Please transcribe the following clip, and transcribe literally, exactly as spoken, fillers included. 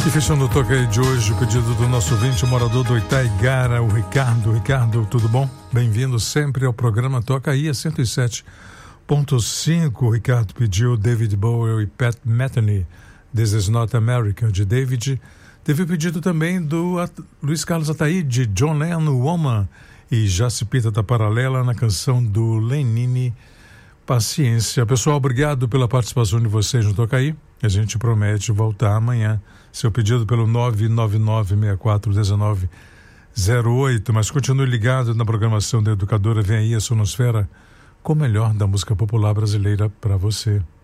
E fechando o Toca Aí de hoje, o pedido do nosso ouvinte, o morador do Itaigara, o Ricardo. Ricardo, tudo bom? Bem-vindo sempre ao programa Toca Aí, a cento e sete ponto cinco. O Ricardo pediu David Bowie e Pat Metheny, This Is Not America, de David. Teve o pedido também do At- Luiz Carlos Ataíde, John Lennon, Woman, e Jacipita da Paralela na canção do Lenine, Paciência. Pessoal, obrigado pela participação de vocês no Toca Aí. A gente promete voltar amanhã. Seu pedido pelo nove nove nove seis quatro um nove zero oito. Mas continue ligado na programação da Educadora. Vem aí a Sonosfera com o melhor da música popular brasileira para você.